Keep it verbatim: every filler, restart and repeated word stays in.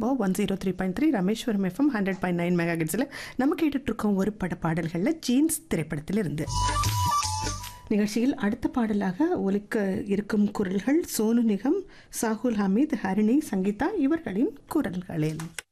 Rainbow one zero three point three Rameswaram FM hundred point nine mega ஹெர்ட்ஸில் நம்ம கேட்டுட்ருக்கோம் ஒரு பட பாடல்களில் ஜீன்ஸ் திரைப்படத்திலிருந்து. நிகழ்ச்சியில் அடுத்த பாடலாக ஒலிக்க இருக்கும் குரல்கள் சோனு நிகம், சாகுல் ஹமீத், ஹரிணி, சங்கீதா இவர்களின் குரல்களில்.